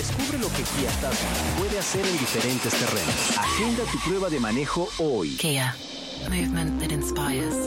Descubre lo que Kia Tactical puede hacer en diferentes terrenos. Agenda tu prueba de manejo hoy. Kia. Movement that inspires.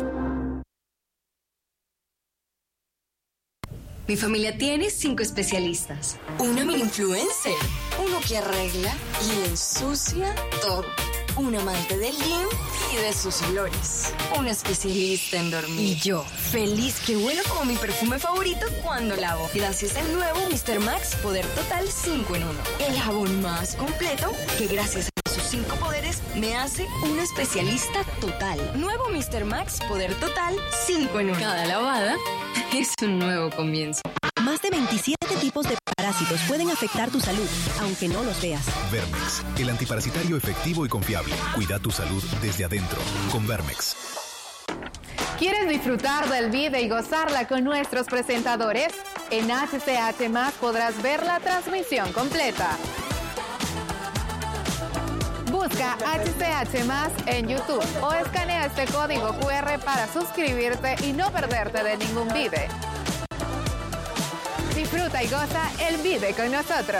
Mi familia tiene 5 especialistas. Una mini influencer. Uno que arregla y ensucia todo. Un amante del gym y de sus olores. Un especialista en dormir. Y yo, feliz que huelo como mi perfume favorito cuando lavo. Gracias al nuevo Mr. Max Poder Total 5 en 1. El jabón más completo que gracias a sus 5 poderes me hace un especialista total. Nuevo Mr. Max Poder Total 5 en 1. Cada lavada es un nuevo comienzo. Más de 27 tipos de parásitos pueden afectar tu salud, aunque no los veas. Vermex, el antiparasitario efectivo y confiable. Cuida tu salud desde adentro con Vermex. ¿Quieres disfrutar del video y gozarla con nuestros presentadores? En HCH+ podrás ver la transmisión completa. Busca HCH+ en YouTube o escanea este código QR para suscribirte y no perderte de ningún video. Disfruta y goza el video con nosotros.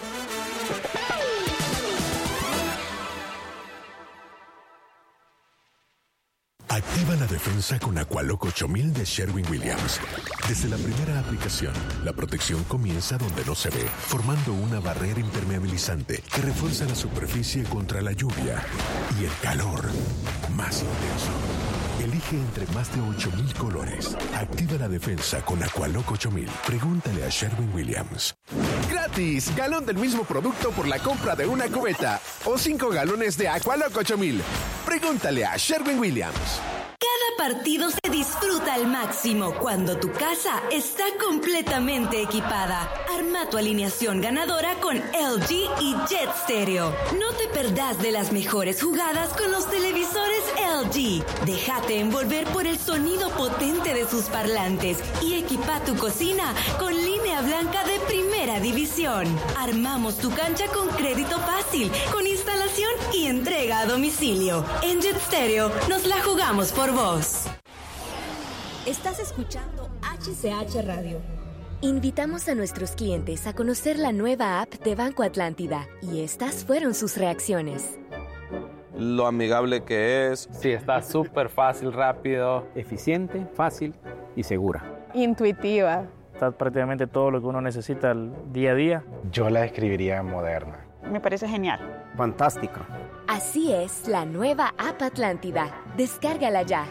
Activa la defensa con Aqualock 8000 de Sherwin-Williams. Desde la primera aplicación, la protección comienza donde no se ve, formando una barrera impermeabilizante que refuerza la superficie contra la lluvia y el calor más intenso. Elige entre más de 8000 colores. Activa la defensa con Aqualock 8000. Pregúntale a Sherwin-Williams. ¡Gratis! Galón del mismo producto por la compra de una cubeta. O 5 galones de Aqualock 8000. Pregúntale a Sherwin-Williams. Cada partido se disfruta al máximo cuando tu casa está completamente equipada. Arma tu alineación ganadora con LG y Jet Stereo. No te perdás de las mejores jugadas con los televisores LG. Déjate envolver por el sonido potente de sus parlantes y equipa tu cocina con línea blanca de primera división. Armamos tu cancha con crédito fácil, con instalación y entrega a domicilio. En Jet Stereo nos la jugamos por vos. Estás escuchando HCH Radio. Invitamos a nuestros clientes a conocer la nueva app de Banco Atlántida y estas fueron sus reacciones. Lo amigable que es. Sí, está súper fácil, rápido, eficiente, fácil y segura. Intuitiva. Está prácticamente todo lo que uno necesita el día a día. Yo la describiría moderna. Me parece genial. Fantástico. Así es la nueva app Atlántida. Descárgala ya.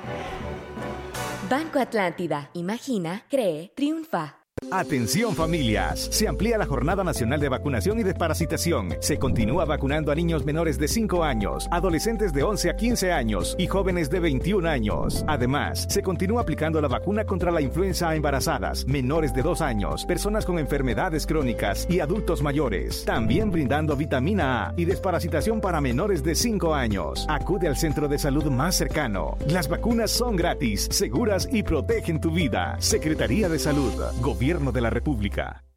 Banco Atlántida. Imagina, cree, triunfa. Atención familias, se amplía la Jornada Nacional de Vacunación y Desparasitación. Se continúa vacunando a niños menores de 5 años, adolescentes de 11 a 15 años y jóvenes de 21 años. Además, se continúa aplicando la vacuna contra la influenza a embarazadas, menores de 2 años, personas con enfermedades crónicas y adultos mayores. También brindando vitamina A y desparasitación para menores de 5 años. Acude al centro de salud más cercano. Las vacunas son gratis, seguras y protegen tu vida. Secretaría de Salud, Gobierno de la República.